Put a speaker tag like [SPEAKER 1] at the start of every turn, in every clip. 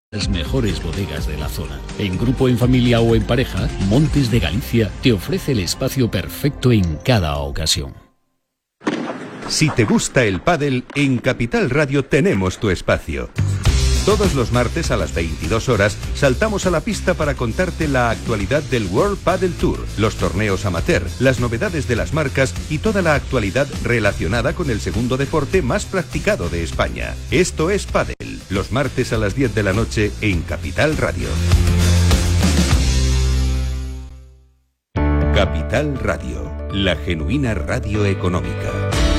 [SPEAKER 1] Las mejores bodegas de la zona. En grupo, en familia o en pareja, Montes de Galicia te ofrece el espacio perfecto en cada ocasión.
[SPEAKER 2] Si te gusta el pádel, en Capital Radio tenemos tu espacio. Todos los martes a las 22 horas saltamos a la pista para contarte la actualidad del World Padel Tour, los torneos amateur, las novedades de las marcas y toda la actualidad relacionada con el segundo deporte más practicado de España. Esto es Padel, los martes a las 10 de la noche en Capital Radio. Capital Radio, la genuina radio económica.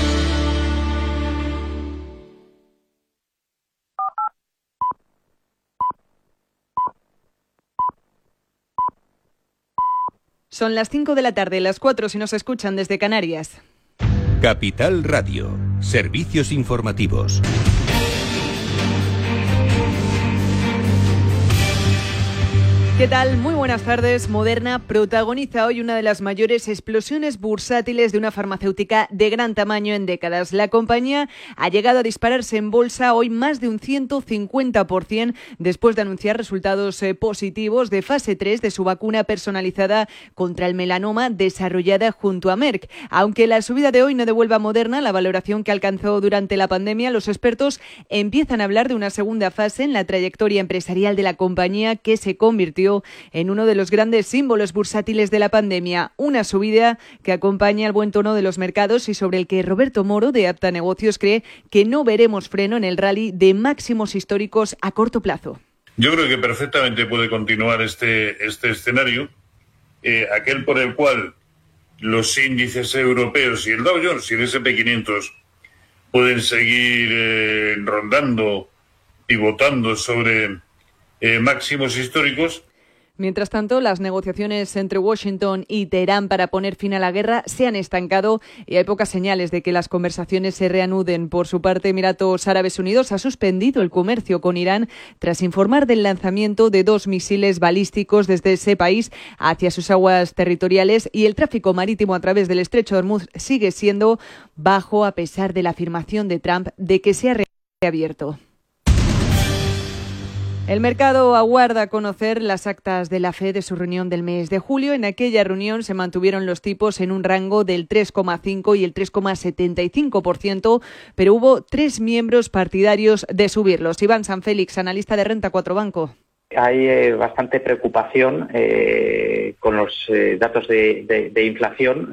[SPEAKER 3] Son las 5 de la tarde, las 4 si nos escuchan desde Canarias.
[SPEAKER 2] Capital Radio, servicios informativos.
[SPEAKER 3] ¿Qué tal? Muy buenas tardes. Moderna protagoniza hoy una de las mayores explosiones bursátiles de una farmacéutica de gran tamaño en décadas. La compañía ha llegado a dispararse en bolsa hoy más de un 150% después de anunciar resultados positivos de fase 3 de su vacuna personalizada contra el melanoma desarrollada junto a Merck. Aunque la subida de hoy no devuelve a Moderna la valoración que alcanzó durante la pandemia, los expertos empiezan a hablar de una segunda fase en la trayectoria empresarial de la compañía que se convirtió en uno de los grandes símbolos bursátiles de la pandemia. Una subida que acompaña el buen tono de los mercados y sobre el que Roberto Moro, de Apta Negocios, cree que no veremos freno en el rally de máximos históricos a corto plazo.
[SPEAKER 4] Yo creo que perfectamente puede continuar este escenario, aquel por el cual los índices europeos y el Dow Jones y el S&P 500 pueden seguir rondando, pivotando sobre máximos históricos.
[SPEAKER 3] Mientras tanto, las negociaciones entre Washington y Teherán para poner fin a la guerra se han estancado y hay pocas señales de que las conversaciones se reanuden. Por su parte, Emiratos Árabes Unidos ha suspendido el comercio con Irán tras informar del lanzamiento de 2 misiles balísticos desde ese país hacia sus aguas territoriales, y el tráfico marítimo a través del estrecho de Hormuz sigue siendo bajo a pesar de la afirmación de Trump de que se ha reabierto. El mercado aguarda a conocer las actas de la FED de su reunión del mes de julio. En aquella reunión se mantuvieron los tipos en un rango del 3,5 y el 3,75%, pero hubo 3 miembros partidarios de subirlos. Iván Sanfélix, analista de Renta 4 Banco.
[SPEAKER 5] Hay bastante preocupación con los datos de inflación,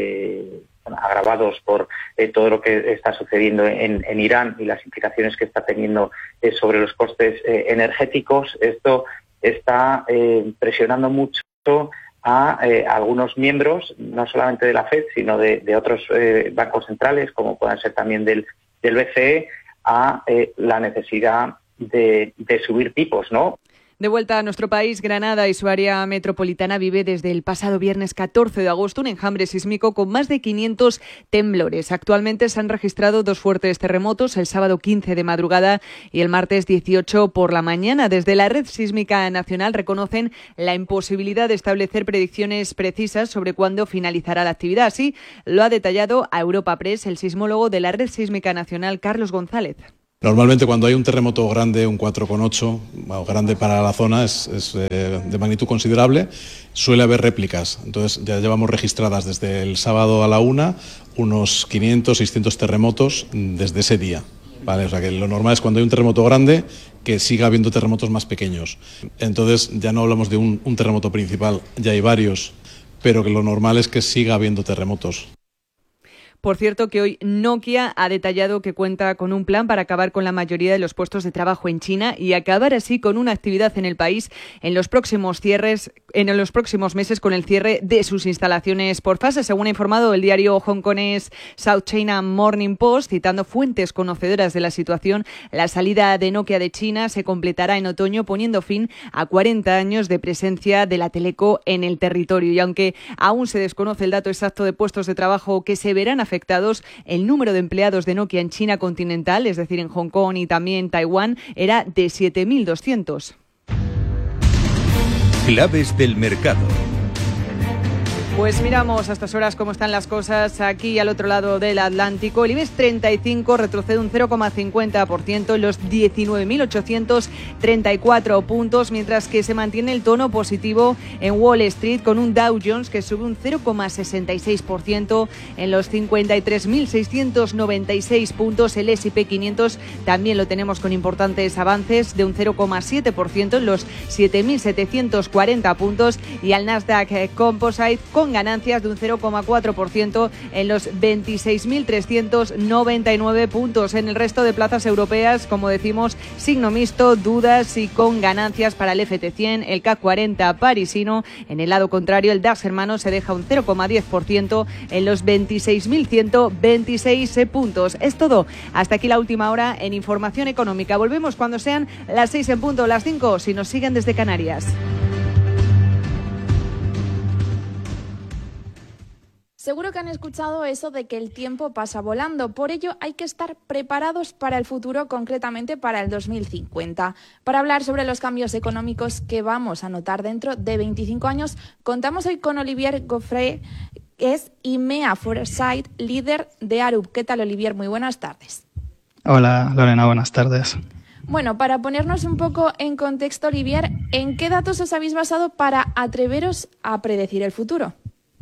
[SPEAKER 5] agravados por todo lo que está sucediendo en Irán y las implicaciones que está teniendo sobre los costes energéticos. Esto está presionando mucho a algunos miembros, no solamente de la FED, sino de otros bancos centrales, como puedan ser también del BCE, a la necesidad de subir tipos, ¿no?
[SPEAKER 3] De vuelta a nuestro país, Granada y su área metropolitana vive desde el pasado viernes 14 de agosto un enjambre sísmico con más de 500 temblores. Actualmente se han registrado 2 fuertes terremotos, el sábado 15 de madrugada y el martes 18 por la mañana. Desde la Red Sísmica Nacional reconocen la imposibilidad de establecer predicciones precisas sobre cuándo finalizará la actividad. Así lo ha detallado a Europa Press el sismólogo de la Red Sísmica Nacional, Carlos González.
[SPEAKER 6] Normalmente cuando hay un terremoto grande, un 4,8, grande para la zona, es de magnitud considerable, suele haber réplicas. Entonces ya llevamos registradas desde el sábado a la 1 unos 500, 600 terremotos desde ese día. Vale, o sea que lo normal es cuando hay un terremoto grande que siga habiendo terremotos más pequeños. Entonces ya no hablamos de un terremoto principal, ya hay varios, pero que lo normal es que siga habiendo terremotos.
[SPEAKER 3] Por cierto, que hoy Nokia ha detallado que cuenta con un plan para acabar con la mayoría de los puestos de trabajo en China y acabar así con una actividad en el país en los próximos meses con el cierre de sus instalaciones por fase, según ha informado el diario hongkonés South China Morning Post, citando fuentes conocedoras de la situación. La salida de Nokia de China se completará en otoño, poniendo fin a 40 años de presencia de la teleco en el territorio. Y aunque aún se desconoce el dato exacto de puestos de trabajo que se verán afectados, el número de empleados de Nokia en China continental, es decir, en Hong Kong y también Taiwán, era de 7.200.
[SPEAKER 2] Claves del mercado.
[SPEAKER 3] Pues miramos a estas horas cómo están las cosas aquí al otro lado del Atlántico. El IBEX 35 retrocede un 0,50% en los 19.834 puntos, mientras que se mantiene el tono positivo en Wall Street con un Dow Jones que sube un 0,66% en los 53.696 puntos. El S&P 500 también lo tenemos con importantes avances de un 0,7% en los 7.740 puntos y al Nasdaq Composite con ganancias de un 0,4% en los 26.399 puntos. En el resto de plazas europeas, como decimos, signo mixto, dudas y con ganancias para el FT100, el CAC 40 parisino. En el lado contrario, el DAX hermano se deja un 0,10% en los 26.126 puntos. Es todo. Hasta aquí la última hora en Información Económica. Volvemos cuando sean las 6 en punto, las 5, si nos siguen desde Canarias.
[SPEAKER 7] Seguro que han escuchado eso de que el tiempo pasa volando. Por ello, hay que estar preparados para el futuro, concretamente para el 2050. Para hablar sobre los cambios económicos que vamos a notar dentro de 25 años, contamos hoy con Olivier Goffrey, que es IMEA Foresight, líder de Arup. ¿Qué tal, Olivier? Muy buenas tardes.
[SPEAKER 8] Hola, Lorena, buenas tardes.
[SPEAKER 7] Bueno, para ponernos un poco en contexto, Olivier, ¿en qué datos os habéis basado para atreveros a predecir el futuro?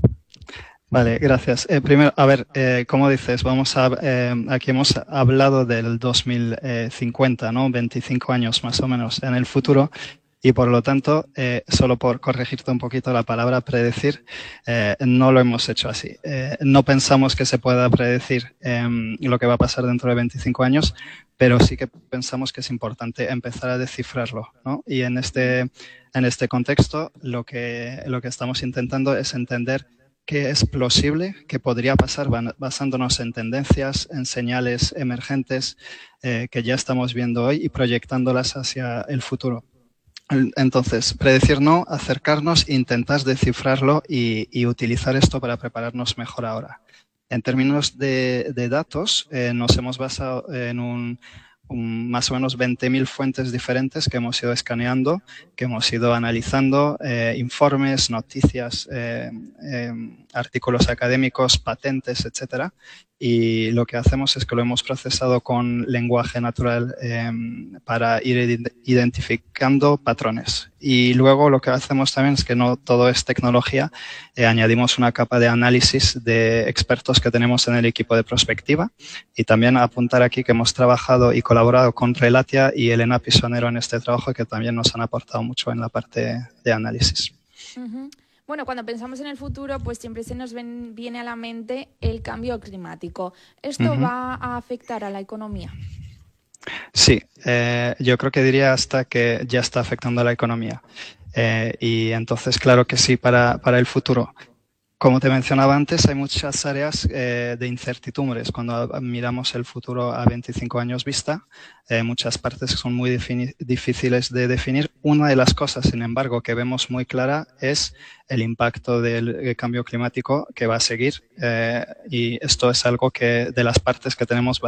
[SPEAKER 8] Vale, gracias. Primero, a ver, como dices, aquí hemos hablado del 2050, ¿no? 25 años más o menos en el futuro. Y por lo tanto, solo por corregirte un poquito la palabra predecir, no lo hemos hecho así. No pensamos que se pueda predecir lo que va a pasar dentro de 25 años, pero sí que pensamos que es importante empezar a descifrarlo, ¿no? Y en este contexto, lo que estamos intentando es entender qué es plausible, qué podría pasar basándonos en tendencias, en señales emergentes que ya estamos viendo hoy y proyectándolas hacia el futuro. Entonces, predecir no, acercarnos, intentar descifrarlo y utilizar esto para prepararnos mejor ahora. En términos de datos, nos hemos basado en más o menos 20.000 fuentes diferentes que hemos ido escaneando, que hemos ido analizando, informes, noticias, artículos académicos, patentes, etcétera. Y lo que hacemos es que lo hemos procesado con lenguaje natural para ir identificando patrones. Y luego lo que hacemos también es que no todo es tecnología, añadimos una capa de análisis de expertos que tenemos en el equipo de prospectiva y también apuntar aquí que hemos trabajado y colaborado con Relatia y Elena Pisonero en este trabajo que también nos han aportado mucho en la parte de análisis.
[SPEAKER 7] Uh-huh. Bueno, cuando pensamos en el futuro, pues siempre se nos viene a la mente el cambio climático. ¿Esto va a afectar a la economía?
[SPEAKER 8] Sí, yo creo que diría hasta que ya está afectando a la economía. Y entonces, claro que sí, para el futuro. Como te mencionaba antes, hay muchas áreas de incertidumbres cuando miramos el futuro a 25 años vista. Muchas partes son muy difíciles de definir. Una de las cosas, sin embargo, que vemos muy clara es el impacto del cambio climático que va a seguir. Y esto es algo que de las partes que tenemos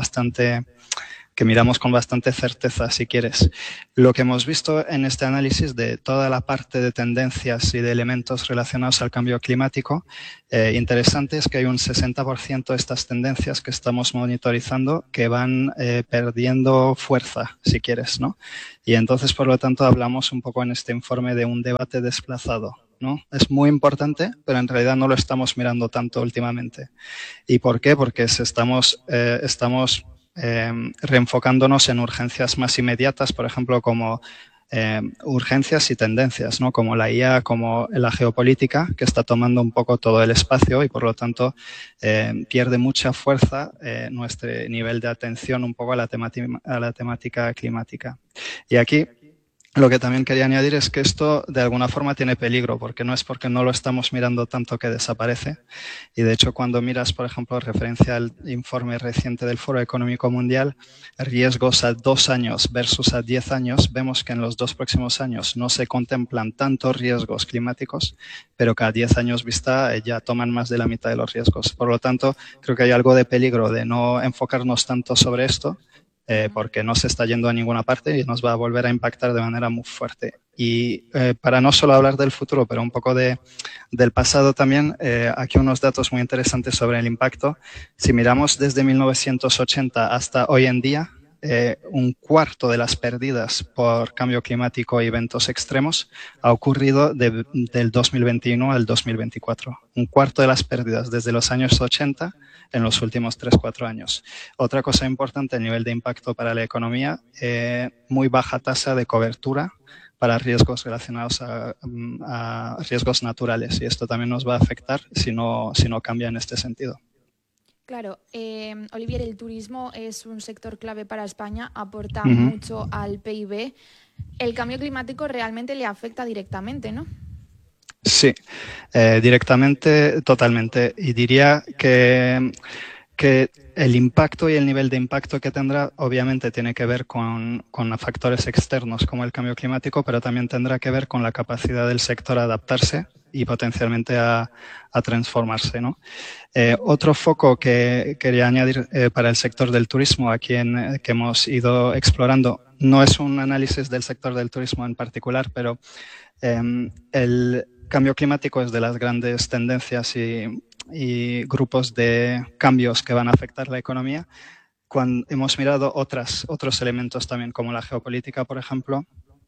[SPEAKER 8] que miramos con bastante certeza, si quieres. Lo que hemos visto en este análisis de toda la parte de tendencias y de elementos relacionados al cambio climático, interesante es que hay un 60% de estas tendencias que estamos monitorizando que van perdiendo fuerza, si quieres, ¿no? Y entonces, por lo tanto, hablamos un poco en este informe de un debate desplazado, ¿no? Es muy importante, pero en realidad no lo estamos mirando tanto últimamente. ¿Y por qué? Porque estamos reenfocándonos en urgencias más inmediatas, por ejemplo, como urgencias y tendencias, ¿no? Como la IA, como la geopolítica, que está tomando un poco todo el espacio y, por lo tanto, pierde mucha fuerza nuestro nivel de atención un poco a la temática climática. Y aquí lo que también quería añadir es que esto de alguna forma tiene peligro, porque no es porque no lo estamos mirando tanto que desaparece. Y de hecho, cuando miras, por ejemplo, referencia al informe reciente del Foro Económico Mundial, riesgos a 2 años versus a 10 años, vemos que en los 2 próximos años no se contemplan tantos riesgos climáticos, pero que a 10 años vista ya toman más de la mitad de los riesgos. Por lo tanto, creo que hay algo de peligro de no enfocarnos tanto sobre esto, porque no se está yendo a ninguna parte y nos va a volver a impactar de manera muy fuerte. Y para no solo hablar del futuro, pero un poco del pasado también, aquí unos datos muy interesantes sobre el impacto. Si miramos desde 1980 hasta hoy en día, un cuarto de las pérdidas por cambio climático y eventos extremos ha ocurrido del 2021 al 2024. Un cuarto de las pérdidas desde los años 80 en los últimos 3-4 años. Otra cosa importante, el nivel de impacto para la economía, muy baja tasa de cobertura para riesgos relacionados a riesgos naturales, y esto también nos va a afectar si no cambia en este sentido.
[SPEAKER 7] Claro, Olivier, el turismo es un sector clave para España, aporta mucho al PIB. El cambio climático realmente le afecta directamente, ¿no?
[SPEAKER 8] Sí, directamente, totalmente. Y diría que el impacto y el nivel de impacto que tendrá obviamente tiene que ver con factores externos como el cambio climático, pero también tendrá que ver con la capacidad del sector a adaptarse y potencialmente a transformarse, ¿no? Otro foco que quería añadir para el sector del turismo aquí que hemos ido explorando, no es un análisis del sector del turismo en particular, pero el cambio climático es de las grandes tendencias y grupos de cambios que van a afectar la economía. Cuando hemos mirado otros elementos también, como la geopolítica, por ejemplo,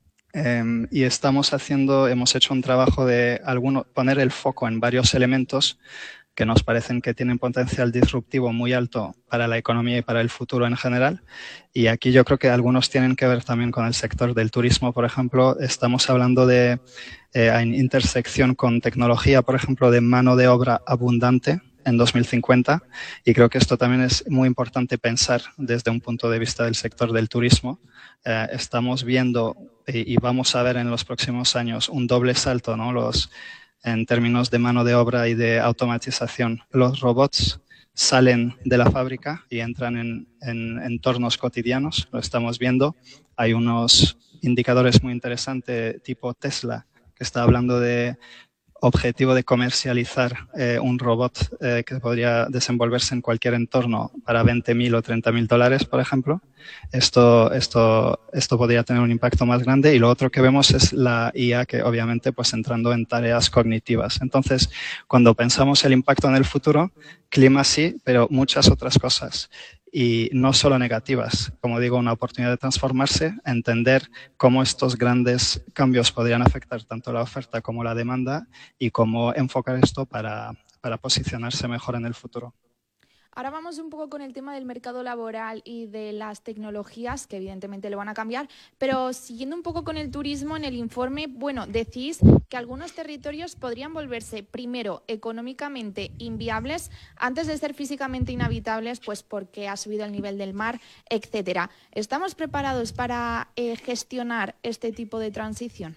[SPEAKER 8] y hemos hecho un trabajo de poner el foco en varios elementos que nos parecen que tienen potencial disruptivo muy alto para la economía y para el futuro en general. Y aquí yo creo que algunos tienen que ver también con el sector del turismo, por ejemplo. Estamos hablando de intersección con tecnología, por ejemplo, de mano de obra abundante en 2050, y creo que esto también es muy importante pensar desde un punto de vista del sector del turismo. Estamos viendo y vamos a ver en los próximos años un doble salto, ¿no? En términos de mano de obra y de automatización. Los robots salen de la fábrica y entran en entornos cotidianos, lo estamos viendo. Hay unos indicadores muy interesantes tipo Tesla, que está hablando de objetivo de comercializar un robot que podría desenvolverse en cualquier entorno para $20.000 o $30.000, por ejemplo. Esto podría tener un impacto más grande. Y lo otro que vemos es la IA, que obviamente pues entrando en tareas cognitivas. Entonces, cuando pensamos el impacto en el futuro, clima sí, pero muchas otras cosas. Y no solo negativas, como digo, una oportunidad de transformarse, entender cómo estos grandes cambios podrían afectar tanto la oferta como la demanda y cómo enfocar esto para posicionarse mejor en el futuro.
[SPEAKER 7] Ahora vamos un poco con el tema del mercado laboral y de las tecnologías, que evidentemente lo van a cambiar, pero siguiendo un poco con el turismo, en el informe, bueno, decís que algunos territorios podrían volverse, primero, económicamente inviables, antes de ser físicamente inhabitables, pues porque ha subido el nivel del mar, etcétera. ¿Estamos preparados para gestionar este tipo de transición?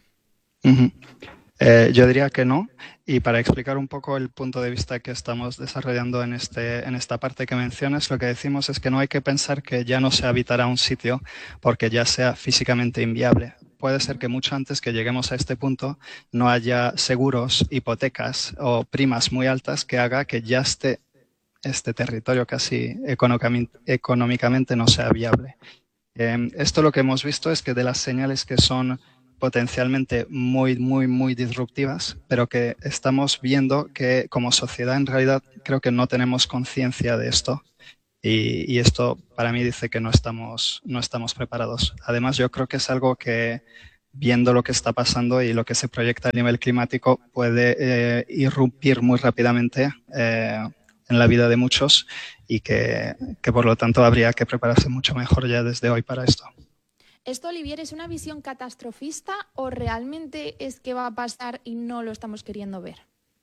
[SPEAKER 8] Yo diría que no, y para explicar un poco el punto de vista que estamos desarrollando en esta parte que mencionas, lo que decimos es que no hay que pensar que ya no se habitará un sitio porque ya sea físicamente inviable. Puede ser que mucho antes que lleguemos a este punto no haya seguros, hipotecas o primas muy altas que haga que ya este territorio casi económicamente no sea viable. Esto lo que hemos visto es que de las señales que son potencialmente muy, muy, muy disruptivas, pero que estamos viendo que como sociedad en realidad creo que no tenemos conciencia de esto, y esto para mí dice que no estamos preparados. Además, yo creo que es algo que, viendo lo que está pasando y lo que se proyecta a nivel climático, puede irrumpir muy rápidamente en la vida de muchos, y que por lo tanto habría que prepararse mucho mejor ya desde hoy para esto.
[SPEAKER 7] ¿Esto, Olivier, es una visión catastrofista o realmente es que va a pasar y no lo estamos queriendo ver?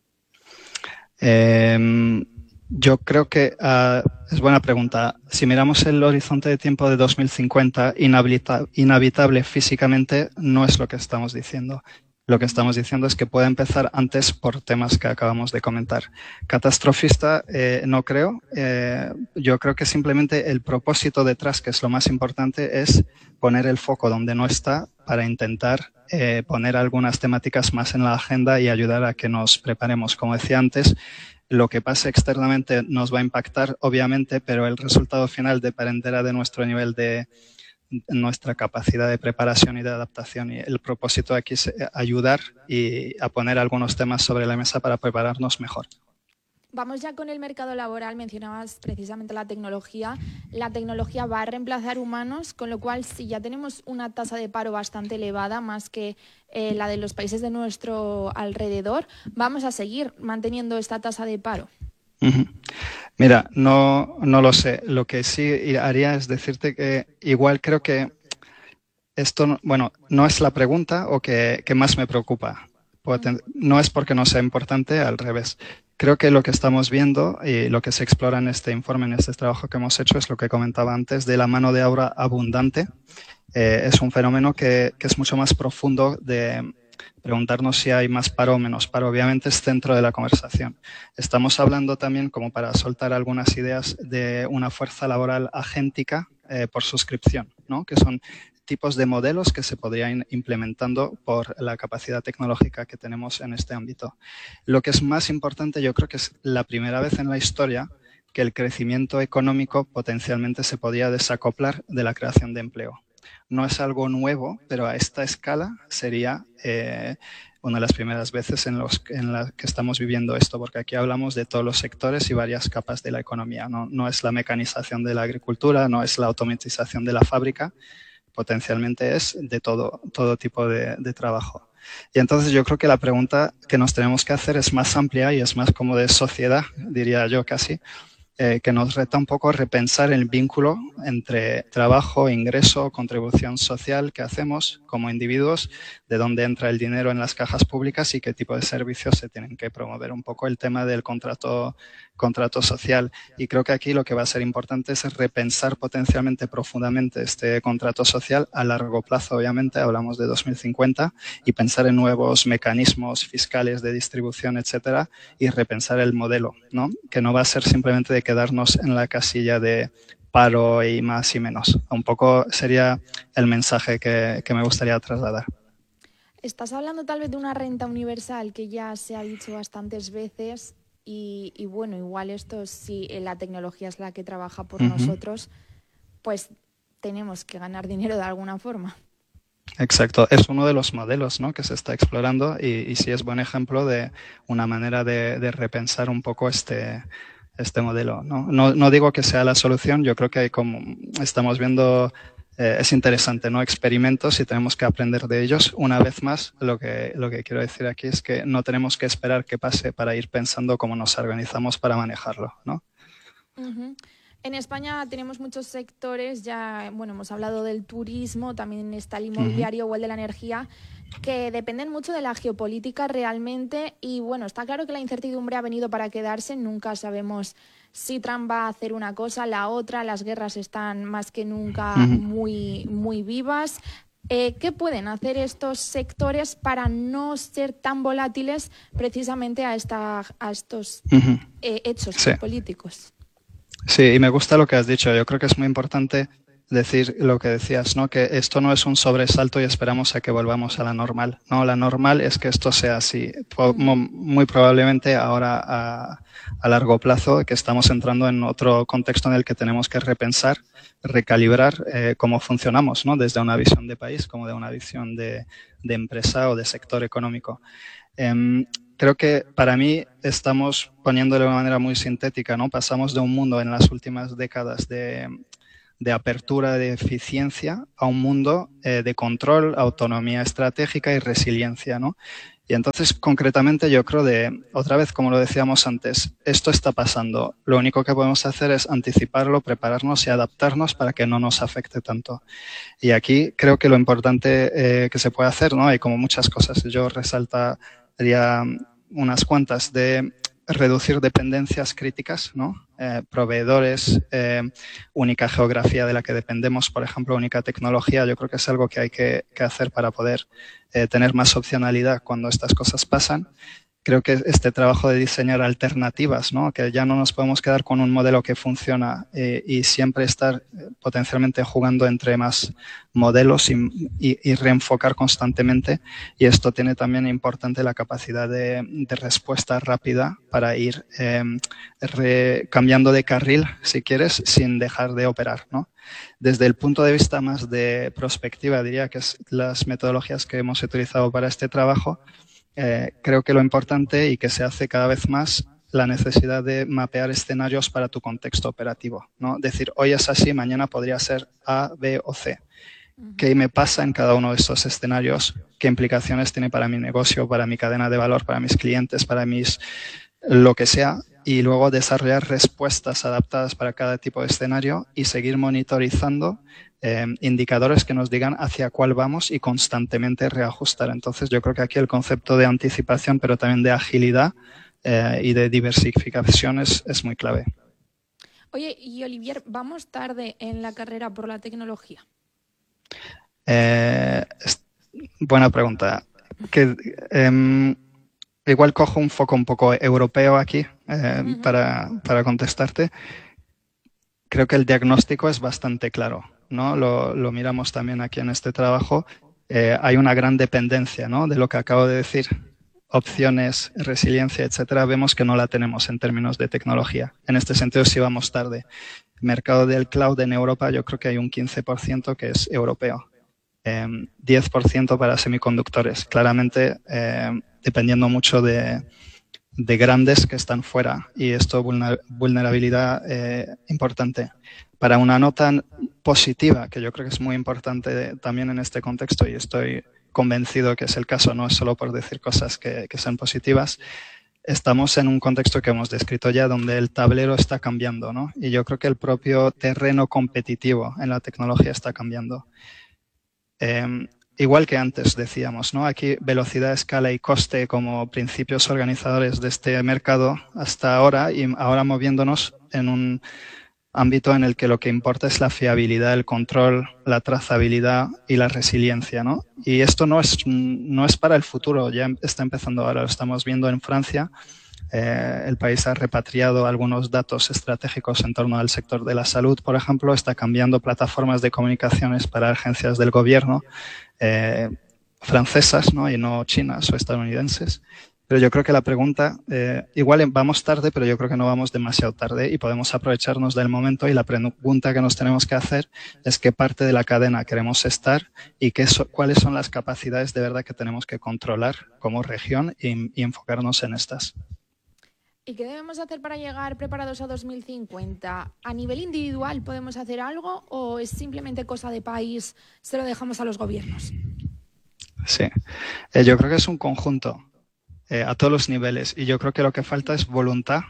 [SPEAKER 8] Yo creo que es buena pregunta. Si miramos el horizonte de tiempo de 2050, inhabitable físicamente no es lo que estamos diciendo. Lo que estamos diciendo es que puede empezar antes por temas que acabamos de comentar. Catastrofista no creo. Yo creo que simplemente el propósito detrás, que es lo más importante, es poner el foco donde no está para intentar poner algunas temáticas más en la agenda y ayudar a que nos preparemos. Como decía antes, Lo que pase externamente nos va a impactar, obviamente, pero el resultado final dependerá de nuestro nivel de nuestra capacidad de preparación y de adaptación. Y el propósito aquí es ayudar y a poner algunos temas sobre la mesa para prepararnos mejor.
[SPEAKER 7] Vamos ya con el mercado laboral. Mencionabas precisamente la tecnología. La tecnología va a reemplazar humanos, con lo cual, si ya tenemos una tasa de paro bastante elevada, más que la de los países de nuestro alrededor, ¿vamos a seguir manteniendo esta tasa de paro?
[SPEAKER 8] Mira, no lo sé. Lo que sí haría es decirte que igual creo que esto, bueno, no es la pregunta o que más me preocupa. No es porque no sea importante, al revés. Creo que lo que estamos viendo y lo que se explora en este informe, en este trabajo que hemos hecho, es lo que comentaba antes de la mano de obra abundante. Es un fenómeno que es mucho más profundo de preguntarnos si hay más paro o menos paro. Obviamente es centro de la conversación. Estamos hablando también, como para soltar algunas ideas, de una fuerza laboral agéntica por suscripción, ¿no? Que son tipos de modelos que se podrían implementando por la capacidad tecnológica que tenemos en este ámbito. Lo que es más importante, yo creo que es la primera vez en la historia que el crecimiento económico potencialmente se podía desacoplar de la creación de empleo. No es algo nuevo, pero a esta escala sería una de las primeras veces en la que estamos viviendo esto, porque aquí hablamos de todos los sectores y varias capas de la economía. No es la mecanización de la agricultura, no es la automatización de la fábrica, potencialmente es de todo tipo de trabajo. Y entonces yo creo que la pregunta que nos tenemos que hacer es más amplia y es más como de sociedad, diría yo casi, que nos reta un poco repensar el vínculo entre trabajo, ingreso, contribución social que hacemos como individuos, de dónde entra el dinero en las cajas públicas y qué tipo de servicios se tienen que promover. Un poco el tema del contrato social. Y creo que aquí lo que va a ser importante es repensar potencialmente profundamente este contrato social a largo plazo, obviamente, hablamos de 2050, y pensar en nuevos mecanismos fiscales de distribución, etcétera, y repensar el modelo, ¿no? Que no va a ser simplemente de quedarnos en la casilla de paro y más y menos. Un poco sería el mensaje que me gustaría trasladar.
[SPEAKER 7] Estás hablando tal vez de una renta universal que ya se ha dicho bastantes veces y bueno, igual esto, si la tecnología es la que trabaja por nosotros, pues tenemos que ganar dinero de alguna forma.
[SPEAKER 8] Exacto, es uno de los modelos, ¿no?, que se está explorando y sí es buen ejemplo de una manera de repensar un poco este modelo, ¿no? No digo que sea la solución, yo creo que como estamos viendo es interesante, ¿no?, experimentos y tenemos que aprender de ellos. Una vez más, lo que quiero decir aquí es que no tenemos que esperar que pase para ir pensando cómo nos organizamos para manejarlo, ¿no?
[SPEAKER 7] En España tenemos muchos sectores, ya bueno, hemos hablado del turismo, también está el inmobiliario o el de la energía, que dependen mucho de la geopolítica realmente y bueno, está claro que la incertidumbre ha venido para quedarse, nunca sabemos si Trump va a hacer una cosa, la otra, las guerras están más que nunca muy, muy vivas. ¿Qué pueden hacer estos sectores para no ser tan volátiles precisamente a estos hechos políticos?
[SPEAKER 8] Sí, y me gusta lo que has dicho. Yo creo que es muy importante decir lo que decías, ¿no?, que esto no es un sobresalto y esperamos a que volvamos a la normal. No, la normal es que esto sea así. Muy probablemente ahora a largo plazo, que estamos entrando en otro contexto en el que tenemos que repensar, recalibrar cómo funcionamos, ¿no?, desde una visión de país como de una visión de empresa o de sector económico. Creo que para mí estamos poniéndolo de una manera muy sintética, ¿no? Pasamos de un mundo en las últimas décadas de apertura, de eficiencia, a un mundo de control, autonomía estratégica y resiliencia, ¿no? Y entonces, concretamente, yo creo otra vez, como lo decíamos antes, esto está pasando. Lo único que podemos hacer es anticiparlo, prepararnos y adaptarnos para que no nos afecte tanto. Y aquí creo que lo importante que se puede hacer, ¿no? Hay como muchas cosas. Yo resaltaría unas cuantas de reducir dependencias críticas, ¿no? Proveedores, única geografía de la que dependemos, por ejemplo, única tecnología. Yo creo que es algo que hay que hacer para poder tener más opcionalidad cuando estas cosas pasan. creo que este trabajo de diseñar alternativas, ¿no? Que ya no nos podemos quedar con un modelo que funciona y siempre estar potencialmente jugando entre más modelos y reenfocar constantemente. Y esto tiene también importante la capacidad de respuesta rápida para ir cambiando de carril, si quieres, sin dejar de operar, ¿no? Desde el punto de vista más de prospectiva, diría que es las metodologías que hemos utilizado para este trabajo. Creo que lo importante y que se hace cada vez más la necesidad de mapear escenarios para tu contexto operativo, ¿no? Decir, hoy es así, mañana podría ser A, B o C. ¿Qué me pasa en cada uno de estos escenarios? ¿Qué implicaciones tiene para mi negocio, para mi cadena de valor, para mis clientes, para lo que sea? Y luego desarrollar respuestas adaptadas para cada tipo de escenario y seguir monitorizando indicadores que nos digan hacia cuál vamos y constantemente reajustar. Entonces, yo creo que aquí el concepto de anticipación, pero también de agilidad y de diversificación es muy clave.
[SPEAKER 7] Oye, y Olivier, ¿vamos tarde en la carrera por la tecnología?
[SPEAKER 8] Buena pregunta. Igual cojo un foco un poco europeo aquí para contestarte. Creo que el diagnóstico es bastante claro, ¿no? Lo miramos también aquí en este trabajo. Hay una gran dependencia, ¿no? De lo que acabo de decir. Opciones, resiliencia, etcétera, vemos que no la tenemos en términos de tecnología. En este sentido, sí vamos tarde. El mercado del cloud en Europa, yo creo que hay un 15% que es europeo. 10% para semiconductores. Claramente, dependiendo mucho de grandes que están fuera, y esto vulnerabilidad importante. Para una nota positiva, que yo creo que es muy importante también en este contexto, y estoy convencido que es el caso, no es solo por decir cosas que sean positivas, estamos en un contexto que hemos descrito ya donde el tablero está cambiando, ¿no? Y yo creo que el propio terreno competitivo en la tecnología está cambiando. Igual que antes decíamos, ¿no? Aquí velocidad, escala y coste como principios organizadores de este mercado hasta ahora, y ahora moviéndonos en un ámbito en el que lo que importa es la fiabilidad, el control, la trazabilidad y la resiliencia, ¿no? Y esto no es para el futuro, ya está empezando ahora, lo estamos viendo en Francia. El país ha repatriado algunos datos estratégicos en torno al sector de la salud, por ejemplo, está cambiando plataformas de comunicaciones para agencias del gobierno francesas, ¿no? Y no chinas o estadounidenses. Pero yo creo que la pregunta, igual vamos tarde, pero yo creo que no vamos demasiado tarde y podemos aprovecharnos del momento, y la pregunta que nos tenemos que hacer es qué parte de la cadena queremos estar y cuáles son las capacidades de verdad que tenemos que controlar como región y enfocarnos en estas.
[SPEAKER 7] ¿Y qué debemos hacer para llegar preparados a 2050? ¿A nivel individual podemos hacer algo o es simplemente cosa de país, se lo dejamos a los gobiernos?
[SPEAKER 8] Sí, yo creo que es un conjunto a todos los niveles, y yo creo que lo que falta es voluntad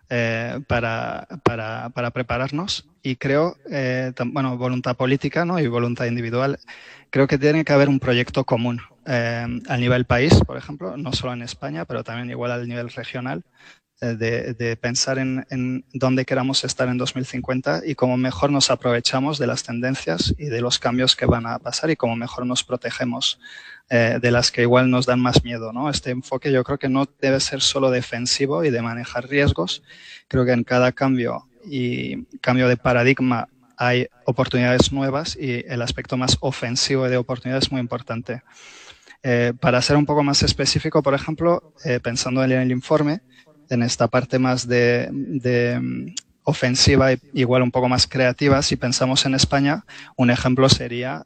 [SPEAKER 8] para prepararnos, y creo, voluntad política, ¿no? Y voluntad individual. Creo que tiene que haber un proyecto común a nivel país, por ejemplo, no solo en España, pero también igual al nivel regional, de pensar en dónde queramos estar en 2050 y cómo mejor nos aprovechamos de las tendencias y de los cambios que van a pasar y cómo mejor nos protegemos de las que igual nos dan más miedo, ¿no? Este enfoque yo creo que no debe ser solo defensivo y de manejar riesgos. Creo que en cada cambio de paradigma hay oportunidades nuevas, y el aspecto más ofensivo de oportunidades es muy importante. Para ser un poco más específico, por ejemplo, pensando en el informe, en esta parte más de ofensiva y igual un poco más creativa, si pensamos en España, un ejemplo sería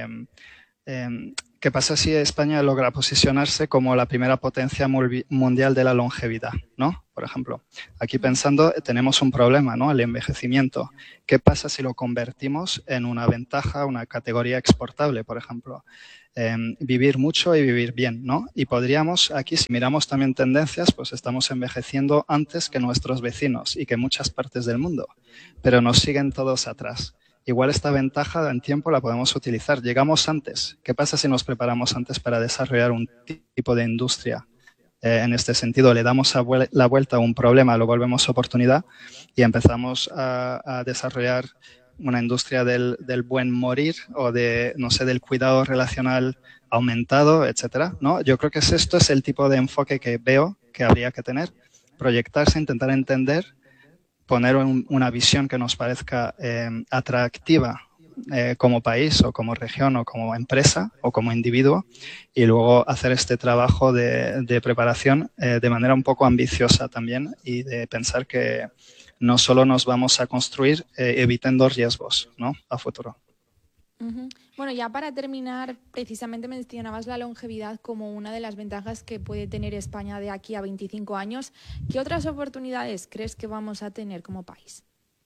[SPEAKER 8] ¿qué pasa si España logra posicionarse como la primera potencia mundial de la longevidad, ¿no? Por ejemplo, aquí pensando, tenemos un problema, ¿no? El envejecimiento. ¿Qué pasa si lo convertimos en una ventaja, una categoría exportable, por ejemplo? Vivir mucho y vivir bien, ¿no? Y podríamos, aquí si miramos también tendencias, pues estamos envejeciendo antes que nuestros vecinos y que muchas partes del mundo, pero nos siguen todos atrás. Igual esta ventaja en tiempo la podemos utilizar. Llegamos antes. ¿Qué pasa si nos preparamos antes para desarrollar un tipo de industria? En este sentido, le damos la vuelta a un problema, lo volvemos oportunidad y empezamos a desarrollar una industria del buen morir o del cuidado relacional aumentado, etcétera, ¿no? Yo creo que esto es el tipo de enfoque que veo que habría que tener, proyectarse, intentar entender, poner una visión que nos parezca atractiva como país o como región o como empresa o como individuo, y luego hacer este trabajo de preparación de manera un poco ambiciosa también, y de pensar que no solo nos vamos a construir evitando riesgos, ¿no?, a futuro.
[SPEAKER 7] Bueno, ya para terminar, precisamente mencionabas la longevidad como una de las ventajas que puede tener España de aquí a 25 años. ¿Qué otras oportunidades crees que vamos a tener como país?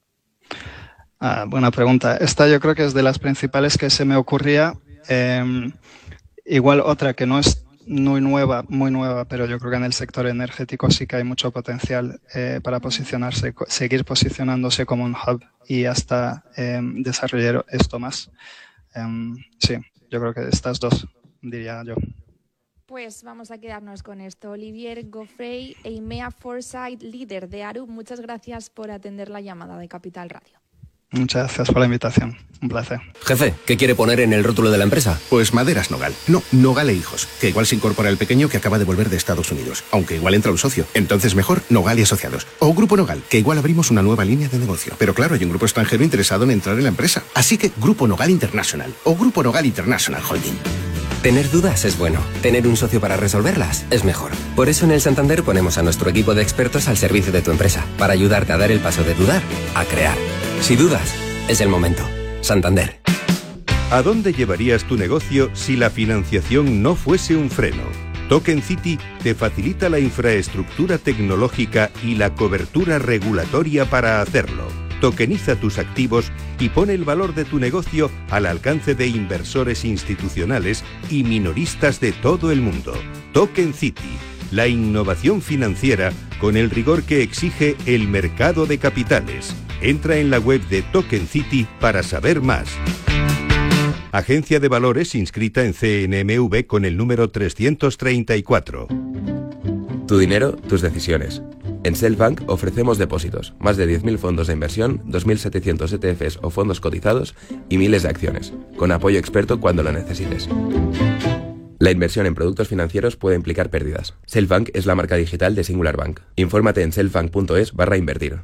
[SPEAKER 8] Buena pregunta. Esta yo creo que es de las principales que se me ocurría. Igual otra que no es muy nueva, pero yo creo que en el sector energético sí que hay mucho potencial para posicionarse, seguir posicionándose como un hub y hasta desarrollar esto más. Sí, yo creo que estas dos, diría yo.
[SPEAKER 7] Pues vamos a quedarnos con esto. Olivier Goffrey, EIMEA Foresight, líder de Arup, muchas gracias por atender la llamada de Capital Radio.
[SPEAKER 8] Muchas gracias por la invitación. Un placer.
[SPEAKER 9] Jefe, ¿qué quiere poner en el rótulo de la empresa?
[SPEAKER 10] Pues Maderas Nogal. No, Nogal e Hijos. Que igual se incorpora el pequeño que acaba de volver de Estados Unidos. Aunque igual entra un socio. Entonces mejor Nogal y Asociados. O Grupo Nogal, que igual abrimos una nueva línea de negocio. Pero claro, hay un grupo extranjero interesado en entrar en la empresa. Así que Grupo Nogal International. O Grupo Nogal International Holding.
[SPEAKER 9] Tener dudas es bueno. Tener un socio para resolverlas es mejor. Por eso en el Santander ponemos a nuestro equipo de expertos al servicio de tu empresa. Para ayudarte a dar el paso de dudar a crear. Si dudas, es el momento. Santander.
[SPEAKER 2] ¿A dónde llevarías tu negocio si la financiación no fuese un freno? Token City te facilita la infraestructura tecnológica y la cobertura regulatoria para hacerlo. Tokeniza tus activos y pone el valor de tu negocio al alcance de inversores institucionales y minoristas de todo el mundo. Token City, la innovación financiera con el rigor que exige el mercado de capitales. Entra en la web de Token City para saber más. Agencia de Valores inscrita en CNMV con el número 334.
[SPEAKER 11] Tu dinero, tus decisiones. En Selfbank ofrecemos depósitos, más de 10.000 fondos de inversión, 2.700 ETFs o fondos cotizados y miles de acciones, con apoyo experto cuando lo necesites. La inversión en productos financieros puede implicar pérdidas. Selfbank es la marca digital de Singular Bank. Infórmate en selfbank.es/invertir.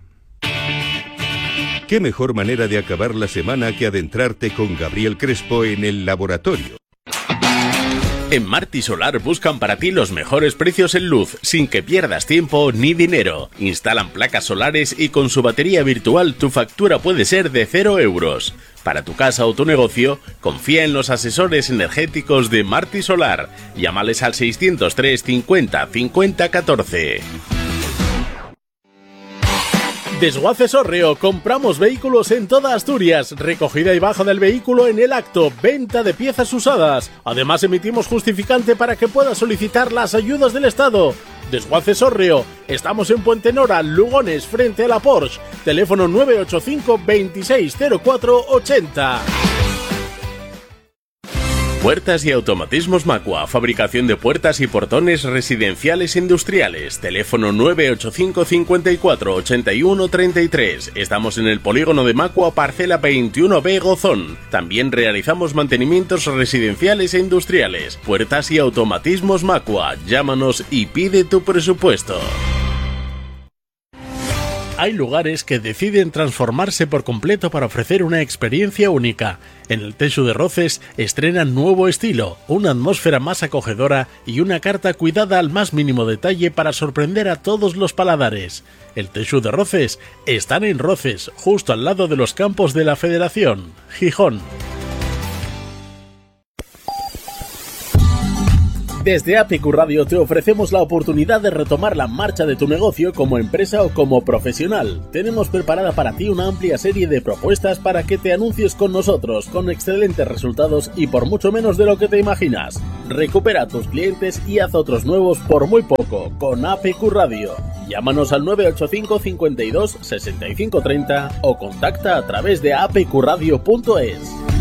[SPEAKER 2] ¿Qué mejor manera de acabar la semana que adentrarte con Gabriel Crespo en el laboratorio?
[SPEAKER 1] En Marti Solar buscan para ti los mejores precios en luz, sin que pierdas tiempo ni dinero. Instalan placas solares y con su batería virtual tu factura puede ser de 0 euros. Para tu casa o tu negocio, confía en los asesores energéticos de Marti Solar. Llámales al 603 50 50 14. Desguaces Orreo, compramos vehículos en toda Asturias, recogida y baja del vehículo en el acto, venta de piezas usadas. Además emitimos justificante para que puedas solicitar las ayudas del Estado. Desguaces Orreo, estamos en Puente Nora, Lugones, frente a la Porsche, teléfono 985 2604 80. Puertas y automatismos Macua, fabricación de puertas y portones residenciales e industriales, teléfono 985 54 81 33. Estamos en el polígono de Macua, parcela 21B Gozón. También realizamos mantenimientos residenciales e industriales. Puertas y automatismos Macua, llámanos y pide tu presupuesto. Hay lugares que deciden transformarse por completo para ofrecer una experiencia única. En el Teixu de Roces estrenan nuevo estilo, una atmósfera más acogedora y una carta cuidada al más mínimo detalle para sorprender a todos los paladares. El Teixu de Roces están en Roces, justo al lado de los campos de la Federación, Gijón. Desde APQ Radio te ofrecemos la oportunidad de retomar la marcha de tu negocio como empresa o como profesional. Tenemos preparada para ti una amplia serie de propuestas para que te anuncies con nosotros, con excelentes resultados y por mucho menos de lo que te imaginas. Recupera a tus clientes y haz otros nuevos por muy poco, con APQ Radio. Llámanos al 985 52 65 30 o contacta a través de apqradio.es.